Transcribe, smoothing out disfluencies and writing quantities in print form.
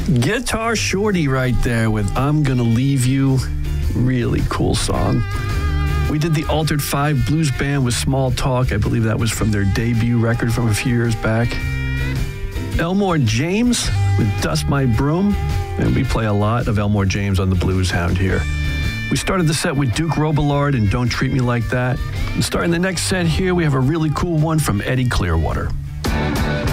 Guitar Shorty right there with I'm Gonna Leave You. Really cool song. We did the Altered 5 Blues Band with Small Talk. I believe that was from their debut record from a few years back. Elmore James with Dust My Broom. And we play a lot of Elmore James on the Blues Hound here. We started the set with Duke Robillard and Don't Treat Me Like That. And starting the next set here, we have a really cool one from Eddie Clearwater.